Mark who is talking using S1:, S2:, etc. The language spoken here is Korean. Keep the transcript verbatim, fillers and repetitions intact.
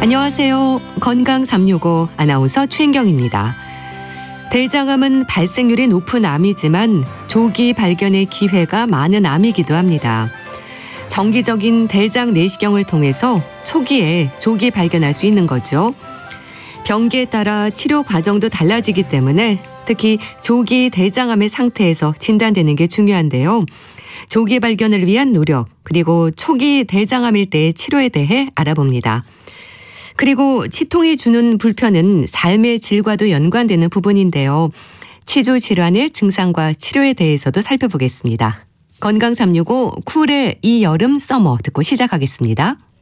S1: 안녕하세요. 건강 삼육오 아나운서 최인경입니다. 대장암은 발생률이 높은 암이지만 조기 발견의 기회가 많은 암이기도 합니다. 정기적인 대장 내시경을 통해서 초기에 조기 발견할 수 있는 거죠. 병기에 따라 치료 과정도 달라지기 때문에 특히 조기 대장암의 상태에서 진단되는 게 중요한데요. 조기 발견을 위한 노력, 그리고 초기 대장암일 때의 치료에 대해 알아봅니다. 그리고 치통이 주는 불편은 삶의 질과도 연관되는 부분인데요. 치주 질환의 증상과 치료에 대해서도 살펴보겠습니다. 건강 삼육오 쿨의 이 여름 서머 듣고 시작하겠습니다.